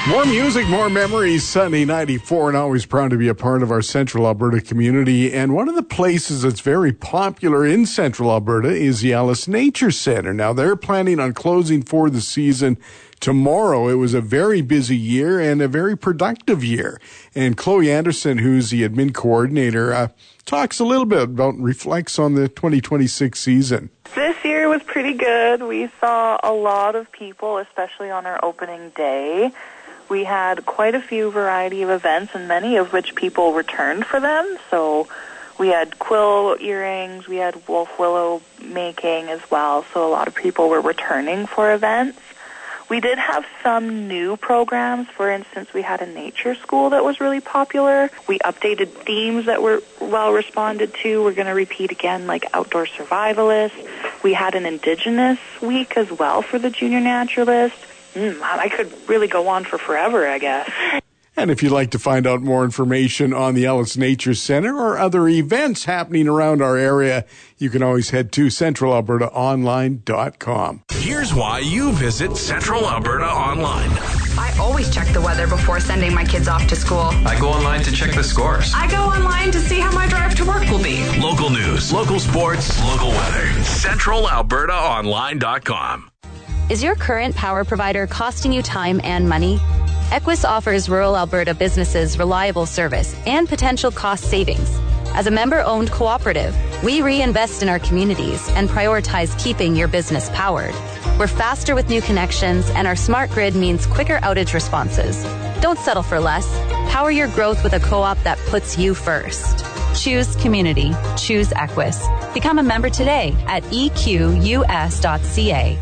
More music, more memories. Sunday 94, and always proud to be a part of our Central Alberta community. And one of the places that's very popular in Central Alberta is the Ellis Nature Centre. Now, they're planning on closing for the season tomorrow. It was a very busy year and a very productive year. And Chloe Anderson, who's the admin coordinator, talks a little bit about and reflects on the 2026 season. This year was pretty good. We saw a lot of people, especially on our opening day. We had quite a few variety of events, and many of which people returned for them. So we had quill earrings, we had wolf willow making as well. So a lot of people were returning for events. We did have some new programs. For instance, we had a nature school that was really popular. We updated themes that were well responded to. We're going to repeat again, like outdoor survivalists. We had an Indigenous week as well for the junior naturalists. I could really go on for forever, I guess. And if you'd like to find out more information on the Ellis Nature Centre or other events happening around our area, you can always head to centralalbertaonline.com. Here's why you visit Central Alberta Online. I always check the weather before sending my kids off to school. I go online to check the scores. I go online to see how my drive to work will be. Local news, local sports, local weather. centralalbertaonline.com. Is your current power provider costing you time and money? Equus offers rural Alberta businesses reliable service and potential cost savings. As a member-owned cooperative, we reinvest in our communities and prioritize keeping your business powered. We're faster with new connections, and our smart grid means quicker outage responses. Don't settle for less. Power your growth with a co-op that puts you first. Choose community. Choose Equus. Become a member today at equs.ca.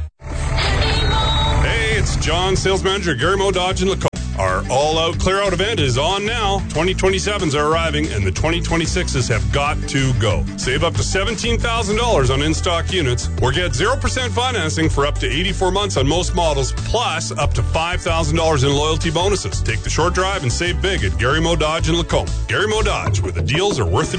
It's John, sales manager at Gary Mo Dodge in Lacombe. Our all-out clear-out event is on now. 2027s are arriving, and the 2026s have got to go. Save up to $17,000 on in-stock units, or get 0% financing for up to 84 months on most models, plus up to $5,000 in loyalty bonuses. Take the short drive and save big at Gary Mo Dodge in Lacombe. Gary Mo Dodge, where the deals are worth it.